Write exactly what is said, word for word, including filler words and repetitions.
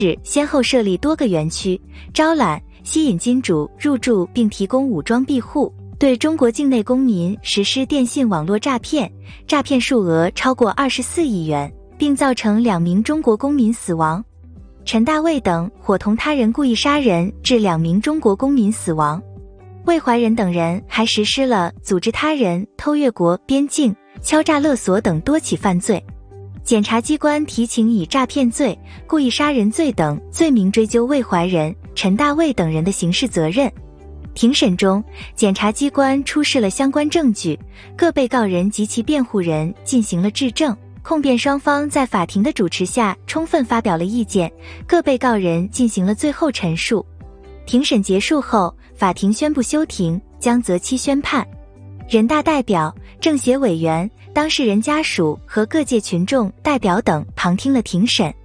先后设立多个园区，招揽、吸引金主入驻并提供武装庇护，对中国境内公民实施电信网络诈骗，诈骗数额超过二十四亿元，并造成两名中国公民死亡。陈大卫等伙同他人故意杀人，致两名中国公民死亡。魏怀仁等人还实施了组织他人偷越国边境、敲诈勒索等多起犯罪。检察机关提请以诈骗罪、故意杀人罪等罪名追究魏怀仁、陈大卫等人的刑事责任。庭审中，检察机关出示了相关证据，各被告人及其辩护人进行了质证，控辩双方在法庭的主持下充分发表了意见，各被告人进行了最后陈述。庭审结束后，法庭宣布休庭，将择期宣判。人大代表、政协委员、当事人家属和各界群众代表等旁听了庭审。